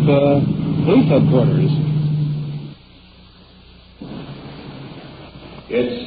police headquarters. It's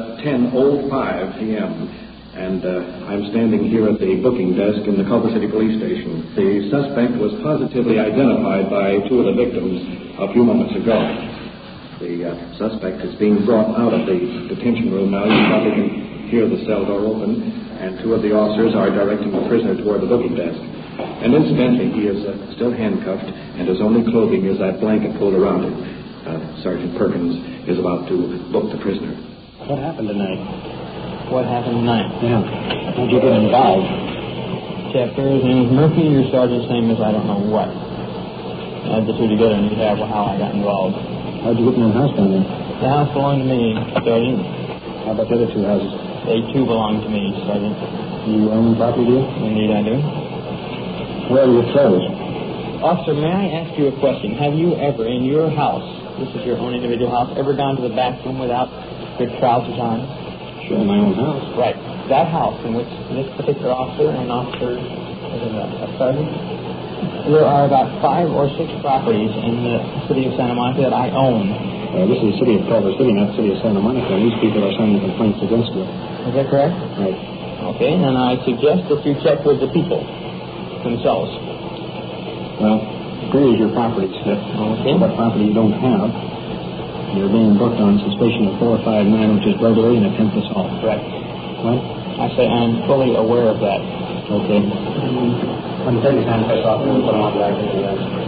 10:05 p.m., and I'm standing here at the booking desk in the Culver City Police Station. The suspect was positively identified by two of the victims a few moments ago. The suspect is being brought out of the detention room now. You probably can hear the cell door open, and two of the officers are directing the prisoner toward the booking desk. And incidentally, he is still handcuffed, and his only clothing is that blanket pulled around him. Sergeant Perkins is about to book the prisoner. What happened tonight? What happened tonight? Yeah. How'd you get involved? Chapter, his name is Murphy. Your sergeant's name is I don't know what. Add the two together and you have how I got involved. How'd you get in the house down there? The house belonged to me, Sergeant. How about the other two houses? They too belong to me, Sergeant. You own the property, do you? Indeed I do. Where are your clothes? Officer, may I ask you a question? Have you ever, in your house, this is your own individual house, ever gone to the bathroom without your trousers on? Sure, in my own house. Right. That house in which this particular officer and officer, a sergeant, there are about 5 or 6 properties in the city of Santa Monica that I own. This is the city of Culver City, not the city of Santa Monica, and these people are signing complaints against you. Is that correct? Right. Okay, then I suggest that you check with the people themselves. Well, here is your property slip. Okay. What property you don't have. You're being booked on suspicion of 459, which is burglary and attempt assault. Correct. What? I say I'm fully aware of that. Okay. When Teddy's handcuffs off, we'll put him on back into the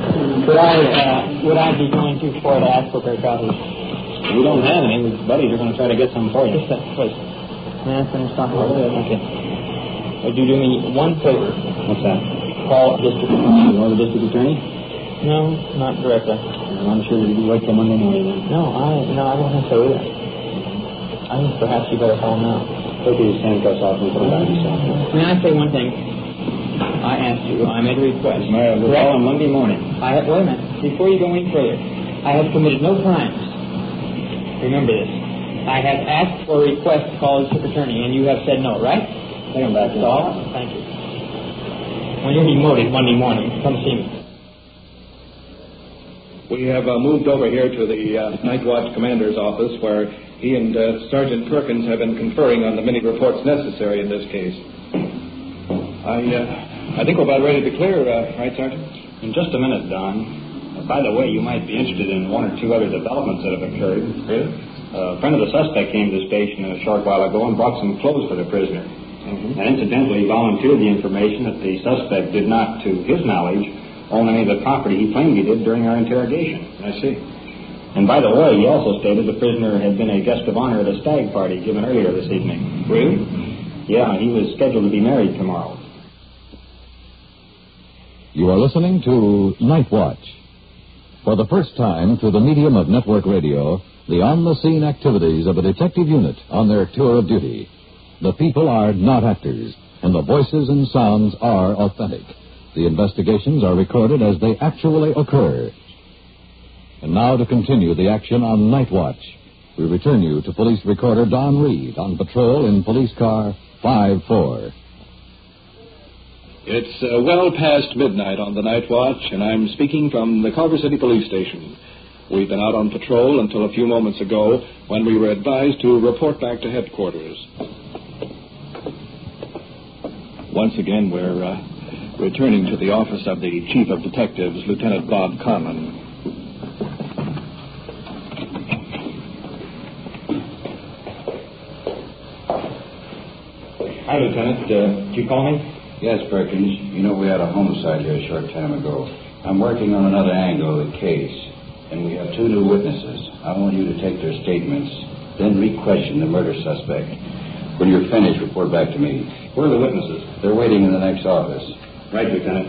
Would I be going too far to ask for their copies? We don't have any. Buddies are going to try to get some for you. Just that, please. May I finish talking? Okay. Would you do me one favor? What's that? Call district attorney. You know the district attorney? No, not directly. I'm sure that you wait till Monday morning then. No, I don't think so either. I think perhaps you better call him now. Take his handcuffs off and put him back yourself. May I say one thing? I asked you, I made a request. We'll call him Monday morning. Wait a minute. Before you go any further, I have committed no crimes. Remember this. I have asked for a request to call the district attorney, and you have said no, right? Take him back. That's all? Thank you. When you're demoted Monday morning, come see me. We have moved over here to the Night Watch Commander's office, where he and Sergeant Perkins have been conferring on the many reports necessary in this case. I think we're about ready to clear, right, Sergeant? In just a minute, Don. By the way, you might be interested in one or two other developments that have occurred. Really? A friend of the suspect came to the station a short while ago and brought some clothes for the prisoner. Mm-hmm. And incidentally, volunteered the information that the suspect did not, to his knowledge, own any of the property he claimed he did during our interrogation. I see. And by the way, he also stated the prisoner had been a guest of honor at a stag party given earlier this evening. Really? Yeah, he was scheduled to be married tomorrow. You are listening to Night Watch. For the first time, through the medium of network radio, the on-the-scene activities of a detective unit on their tour of duty. The people are not actors, and the voices and sounds are authentic. The investigations are recorded as they actually occur. And now to continue the action on Night Watch, we return you to police recorder Don Reed on patrol in police car 5-4. It's well past midnight on the Night Watch, and I'm speaking from the Culver City Police Station. We've been out on patrol until a few moments ago when we were advised to report back to headquarters. Once again, we're returning to the office of the Chief of Detectives, Lieutenant Bob Conlon. Hi, Lieutenant. Did you call me? Yes, Perkins. You know, we had a homicide here a short time ago. I'm working on another angle of the case, and we have 2 new witnesses. I want you to take their statements, then re-question the murder suspect. When you're finished, report back to me. Where are the witnesses? They're waiting in the next office. Right, Lieutenant.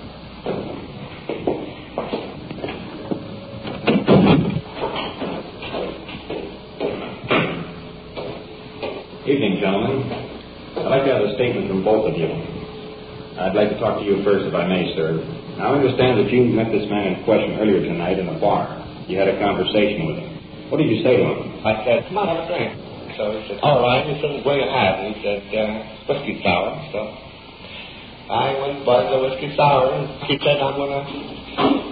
Evening, gentlemen. I'd like to have a statement from both of you. I'd like to talk to you first, if I may, sir. Now, I understand that you met this man in question earlier tonight in a bar. You had a conversation with him. What did you say to him? I said, come on, have a drink. So he said, all right. He said, what do you have? And he said, whiskey sour. So I went and bought the whiskey sour, and he said, I'm going to